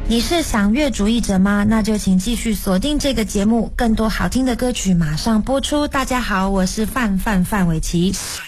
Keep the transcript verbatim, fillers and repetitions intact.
你是享乐主义者吗？那就请继续锁定这个节目，更多好听的歌曲马上播出。大家好，我是范范范玮琪。